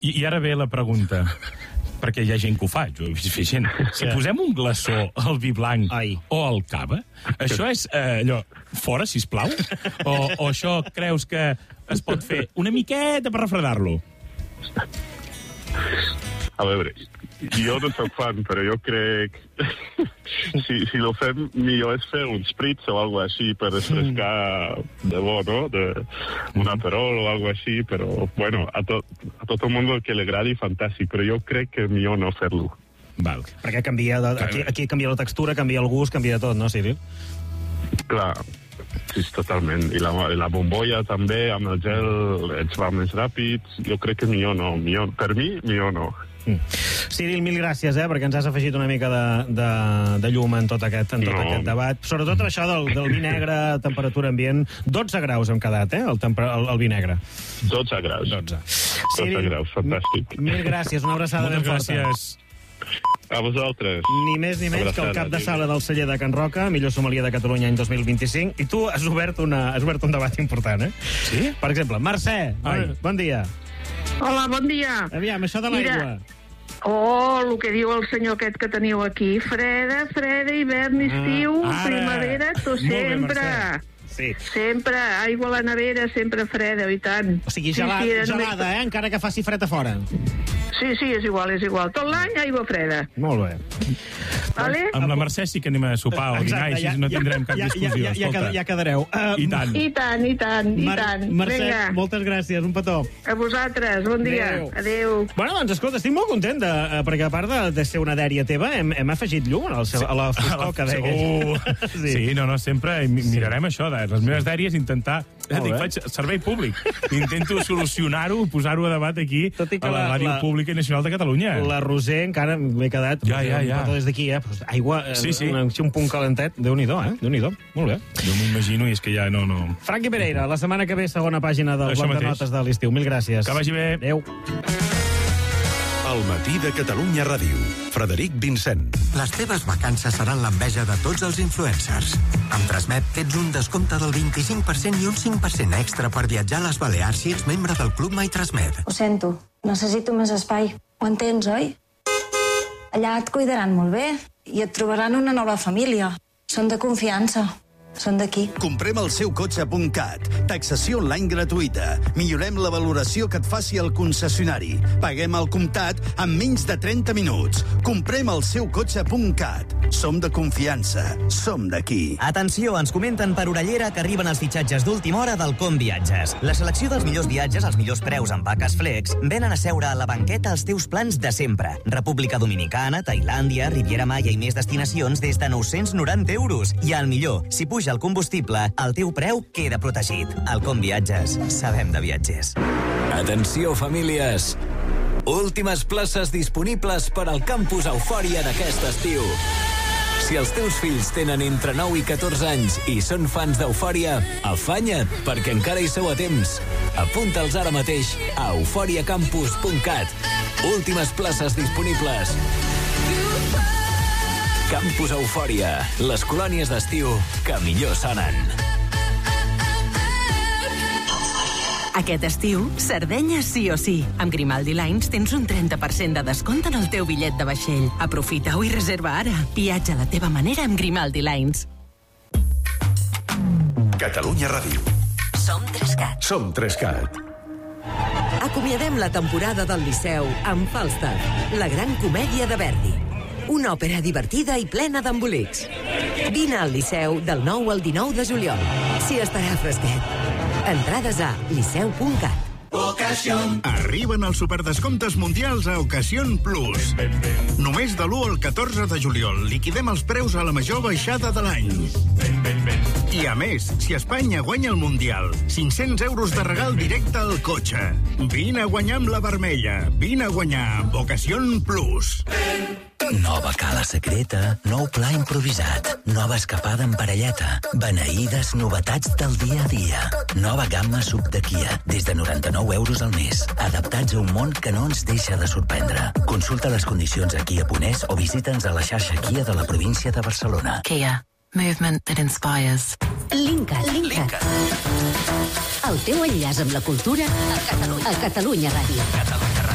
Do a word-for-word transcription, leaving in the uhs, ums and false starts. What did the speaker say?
I, I ara ve la pregunta, perquè hi ha gent que ho fa, jo he vist fer gent. Si posem un glaçó al vi blanc Ai. o al cava, això és eh, allò, fora, sisplau? O, o això creus que es pot fer una miqueta per refredar-lo? A veure, jo no soc fan, però jo crec... si, si lo fem, millor és fer un spritz o alguna així per refrescar de bo, no? De, un aperol o alguna així, però, bueno, a, to, a tot el món que li agradi, fantàstic, però jo crec que millor no fer-lo. Val. Perquè canvia, de, aquí, aquí canvia la textura, canvia el gust, canvia tot, no, Cyril? Clar, sí, totalment. I la, la bombolla també, amb el gel, ens va més ràpid. Jo crec que millor no. Millor, per mi, millor no. Mm. Cyril, mil gràcies, eh, perquè ens has afegit una mica de, de, de llum en tot aquest, en tot no. aquest debat. Sobretot això del, del vi negre, temperatura ambient. dotze graus hem quedat, eh, el, temper, el, el vi negre. dotze graus. dotze. Cyril, dotze graus, fantàstic. Mil gràcies, una abraçada ben forta. Gràcies. A vosaltres. Ni més ni menys que el cap de sala del celler de Can Roca, millor sommelier de Catalunya any dos mil vint-i-cinc, i tu has obert, una, has obert un debat important, eh? Sí? Per exemple, Mercè, bon, bon dia. Hola, bon dia. Aviam, això de l'aigua. Oh, el que diu el senyor aquest que teniu aquí. Freda, freda, hivern, estiu, ah, primavera, tu sempre. Sí. Sempre, aigua a la nevera, sempre freda, i tant. O sigui, gelada, sí, sí, gelada només... eh? Encara que faci fred a fora. Sí, sí, és igual, és igual. Tot l'any, aigua freda. Molt bé. Vale? Amb la Mercè sí que anem a sopar o dinar, així no tindrem cap discussió. Ja, ja, ja, ja quedareu. Uh, I tant. I tant, i tant, i Mar tant. Mercè, Vinga. moltes gràcies, un petó. A vosaltres, bon dia. Adéu. Adéu. Bueno, doncs, escolta, estic molt content, de, perquè a part de, de ser una dèria teva, hem, hem afegit llum al seu, a la foscor que deia. Oh. sí. sí, no, no, sempre mirarem sí. això, de les meves dèries, intentar... Dic, faig servei públic. Intento solucionar-ho, posar-ho a debat aquí a la Ràdio la, Pública i Nacional de Catalunya. La Roser encara m'he quedat ja, ja, ja. des d'aquí, eh? Pues aigua, sí, sí. Un, un punt calentet, Déu-n'hi-do, eh? Déu-n'hi-do, molt bé. Jo m'imagino i és que ja no... no... Franqui Pereira, la setmana que ve, segona pàgina del bloc de notes de l'estiu. Mil gràcies. Que vagi bé. Adéu. El matí de Catalunya Ràdio. Frederic Vincent. Les teves vacances seran l'enveja de tots els influencers. Amb Transmet tens un descompte del vint-i-cinc per cent i un cinc per cent extra per viatjar a les Balears si ets membre del Club My Transmet. Ho sento, necessito més espai. Ho entens, oi? Allà et cuidaran molt bé i et trobaran una nova família. Són de confiança. Són d'aquí. Comprem el seu cotxe.cat. Taxació online gratuïta. Millorem la valoració que et faci el concessionari. Paguem al comptat en menys de trenta minuts. Comprem el seu cotxe.cat. Som de confiança. Som d'aquí. Atenció, ens comenten per orellera que arriben els fitxatges d'última hora del Com Viatges. La selecció dels millors viatges als millors preus amb vaques flex venen a seure a la banqueta els teus plans de sempre. República Dominicana, Tailàndia, Riviera Maya i més destinacions des de nou-cents noranta euros. I el millor, si puja el combustible, el teu preu queda protegit. Al Com Viatges, sabem de viatgers. Atenció, famílies! Últimes places disponibles per al campus Eufòria d'aquest estiu. Si els teus fills tenen entre nou i catorze anys i són fans d'Eufòria, afanya't, perquè encara hi sou a temps. Apunta'ls ara mateix a eufòria campus punt cat. Últimes places disponibles. Campus Eufòria, les colònies d'estiu que millor sonen. Aquest estiu, Sardenya sí o sí. Amb Grimaldi Lines tens un trenta per cent de descompte en el teu bitllet de vaixell. Aprofita-ho i reserva ara. Viatja a la teva manera amb Grimaldi Lines. Catalunya Ràdio. Som Trescat. Som Trescat. Acomiadem la temporada del Liceu amb Falstaff, la gran comèdia de Verdi. Una òpera divertida i plena d'embolics. Vine al Liceu del nou al dinou de juliol. Si estarà fresquet. Entrades a liceu punt cat. Ocasión. Arriben els superdescomptes mundials a Ocasión Plus. Només de l'u al catorze de juliol liquidem els preus a la major baixada de l'any. I a més, si Espanya guanya el Mundial, cinc-cents euros de regal directe al cotxe. Vine a guanyar amb la vermella. Vine a guanyar amb Ocasión Plus. Nova cala secreta, nou pla improvisat, nova escapada en parelleta, beneïdes novetats del dia a dia. Nova gamma sub de Kia, des de noranta-nou euros al mes, adaptats a un món que no ens deixa de sorprendre. Consulta les condicions a Kia punt es o visita'ns a la xarxa Kia de la província de Barcelona. Kia. Movement that inspires. Linkat. Linkat. El teu enllaç amb la cultura a Catalunya, a Catalunya Ràdio. Catalunya.